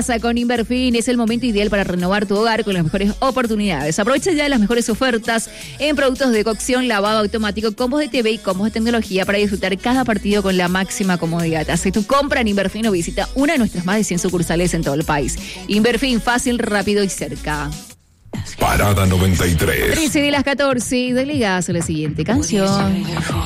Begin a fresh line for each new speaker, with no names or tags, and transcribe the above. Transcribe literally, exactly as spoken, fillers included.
casa con Inverfin. Es el momento ideal para renovar tu hogar con las mejores oportunidades. Aprovecha ya las mejores ofertas en productos de cocción, lavado automático, combos de T V y combos de tecnología para disfrutar cada partido con la máxima comodidad. Hace tu compra en Inverfin o visita una de nuestras más de cien sucursales en todo el país. Inverfin, fácil, rápido y cerca.
Parada noventa y tres.
trece de las catorce. Dale gas a la siguiente canción.